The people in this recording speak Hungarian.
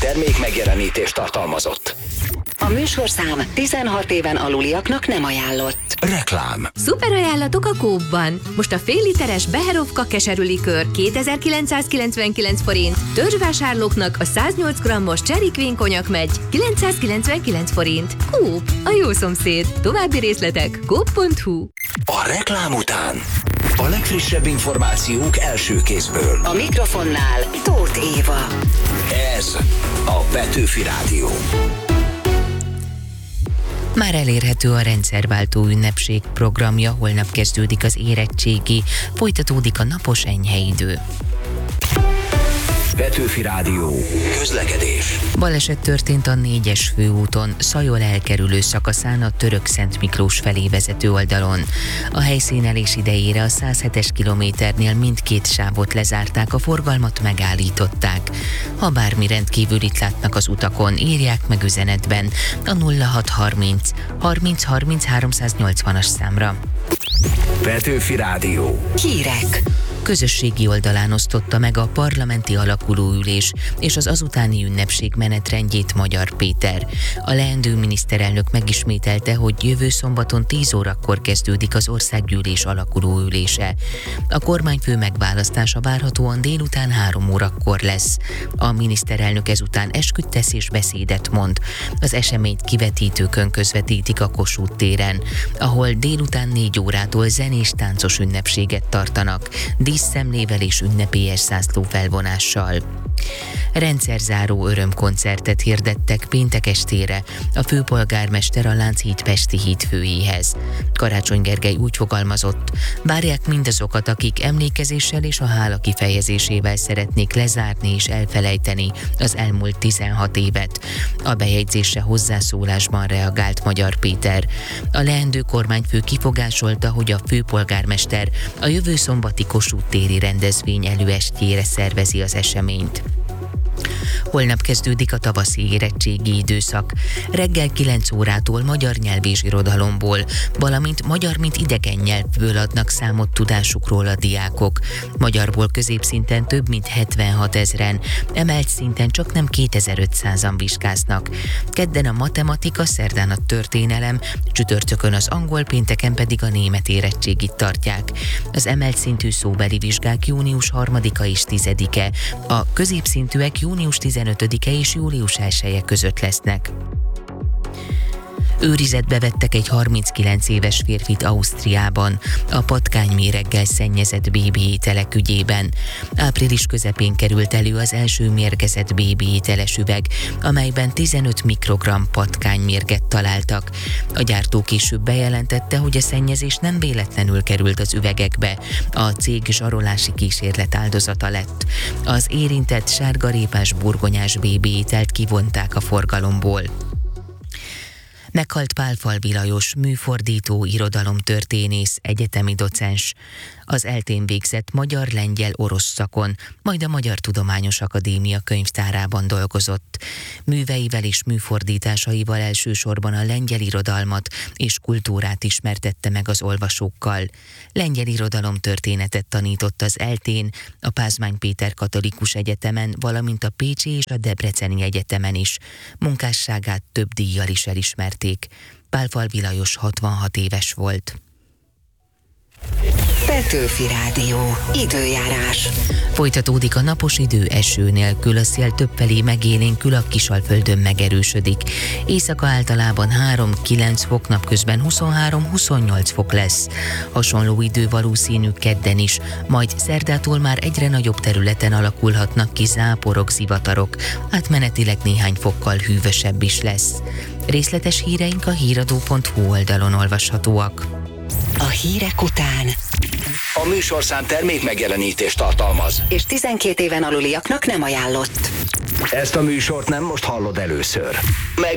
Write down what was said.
termék megjelenítést tartalmazott. A műsorszám 16 éven aluliaknak nem ajánlott. Reklám. Szuper ajánlatok a Coop-ban. Most a fél literes Beherovka keserűlikőr 2999 forint, törzsvásárlóknak a 108 grammos Cherry Queen konyak megy 999 forint. Coop, a jó szomszéd. További részletek coop.hu. A reklám után a legfrissebb információk első kézből. A mikrofonnál Tóth Éva. Ez a Petőfi Rádió. Már elérhető a rendszerváltó ünnepség programja, holnap kezdődik az érettségi, folytatódik a napos enyhe idő. Petőfi Rádió. Közlekedés. Baleset történt a 4-es főúton, Szajol elkerülő szakaszán a Török-Szent Miklós felé vezető oldalon. A helyszínelés idejére a 107-es kilométernél mindkét sávot lezárták, a forgalmat megállították. Ha bármi rendkívülit látnak az utakon, írják meg üzenetben a 0630 30 30 380-as számra. Petőfi Rádió. Hírek. Közösségi oldalán osztotta meg a parlamenti alakulóülés és az azutáni ünnepség menetrendjét Magyar Péter. A leendő miniszterelnök megismételte, hogy jövő szombaton 10 órakor kezdődik az országgyűlés alakulóülése. A kormányfő megválasztása várhatóan délután 3 órakor lesz. A miniszterelnök ezután esküt tesz és beszédet mond. Az eseményt kivetítőkön közvetítik a Kossuth téren, ahol délután 4 órától zenés táncos ünnepséget tartanak, díszszemlével és ünnepélyes zászlófelvonással. Rendszerzáró örömkoncertet hirdettek péntek estére a főpolgármester a Lánchíd Pesti hídfőjéhez. Karácsony Gergely úgy fogalmazott, várják mindazokat, akik emlékezéssel és a hála kifejezésével szeretnék lezárni és elfelejteni az elmúlt 16 évet. A bejegyzésre hozzászólásban reagált Magyar Péter. A leendő kormányfő kifogásolta, hogy a főpolgármester a jövő szombati Kossuth téri rendezvény előestjére szervezi az eseményt. Holnap kezdődik a tavaszi érettségi időszak. Reggel 9 órától magyar nyelv és irodalomból, valamint magyar mint idegen nyelvből adnak számot tudásukról a diákok. Magyarból középszinten több mint 76 000-en, emelt szinten csak nem 2500-an vizsgáznak. Kedden a matematika, szerdán a történelem, csütörtökön az angol, pénteken pedig a német érettségit tartják. Az emelt szintű szóbeli vizsgák június 3-a és 10-e, a középszintűek június 15-e és július 1-e között lesznek. Őrizetbe vettek egy 39 éves férfit Ausztriában a patkányméreggel szennyezett bébi ételek ügyében. Április közepén került elő az első mérgezett bébi ételes üveg, amelyben 15 mikrogramm patkánymérget találtak. A gyártó később bejelentette, hogy a szennyezés nem véletlenül került az üvegekbe, a cég zsarolási kísérlet áldozata lett. Az érintett sárgarépás burgonyás bébi ételt kivonták a forgalomból. Meghalt Pálfalvi Lajos, műfordító, irodalomtörténész, egyetemi docens. Az ELTÉn végzett magyar-lengyel-orosz szakon, majd a Magyar Tudományos Akadémia könyvtárában dolgozott. Műveivel és műfordításaival elsősorban a lengyel irodalmat és kultúrát ismertette meg az olvasókkal. Lengyel irodalomtörténetet tanított az ELTÉn, a Pázmány Péter Katolikus Egyetemen, valamint a Pécsi és a Debreceni Egyetemen is. Munkásságát több díjjal is elismerték. Pálfalvi Lajos 66 éves volt. Petőfi Rádió. Időjárás. Folytatódik a napos idő, eső nélkül, a szél többfelé megélénkül, a Kisalföldön megerősödik. Éjszaka általában 3-9 fok, napközben 23-28 fok lesz. Hasonló idő valószínű kedden is, majd szerdától már egyre nagyobb területen alakulhatnak ki záporok, zivatarok, átmenetileg néhány fokkal hűvösebb is lesz. Részletes híreink a híradó.hu oldalon olvashatóak. A hírek után A műsorszám termék megjelenítést tartalmaz. és 12 éven aluliaknak nem ajánlott. Ezt a műsort nem most hallod először. Meg